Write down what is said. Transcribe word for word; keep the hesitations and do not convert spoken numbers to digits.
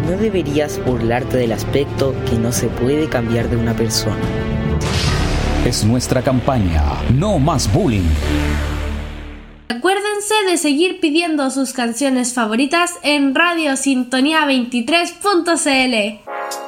no deberías burlarte del aspecto que no se puede cambiar de una persona. Es nuestra campaña, no más bullying. Acuérdense de seguir pidiendo sus canciones favoritas en radio sintonía veintitrés punto c l.